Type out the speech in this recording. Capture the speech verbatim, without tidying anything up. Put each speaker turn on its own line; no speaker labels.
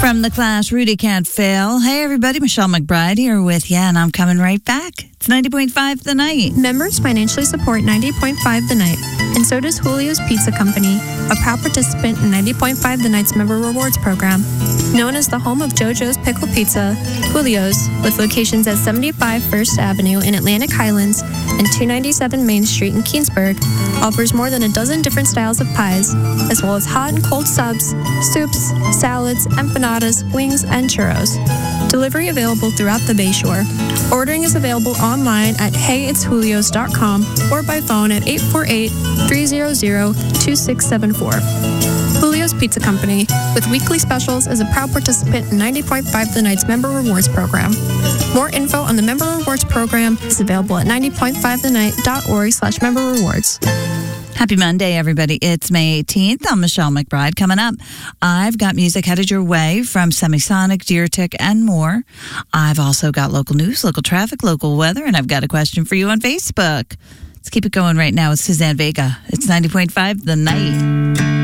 From the Clash, Rudy Can't Fail. Hey, everybody, Michelle McBride here with you, and I'm coming right back. It's ninety point five The Night.
Members financially support ninety point five The Night, and so does Julio's Pizza Company, a proud participant in ninety point five The Night's Member Rewards Program. Known as the home of JoJo's Pickle Pizza, Julio's, with locations at seventy-five First Avenue in Atlantic Highlands and two ninety-seven Main Street in Keansburg, offers more than a dozen different styles of pies, as well as hot and cold subs, soups, salads, empanadas, wings, and churros. Delivery available throughout the Bayshore. Ordering is available online at hey it's julios dot com or by phone at eight four eight, three zero zero, two six seven four. Julio's Pizza Company, with weekly specials, is a proud participant in ninety point five The Night's Member Rewards Program. More info on the Member Rewards Program is available at ninety point five the night dot org slash member rewards.
Happy Monday, everybody. It's May eighteenth. I'm Michelle McBride. Coming up, I've got music headed your way from Semisonic, Deer Tick, and more. I've also got local news, local traffic, local weather, and I've got a question for you on Facebook. Let's keep it going right now with Suzanne Vega. It's ninety point five The Night.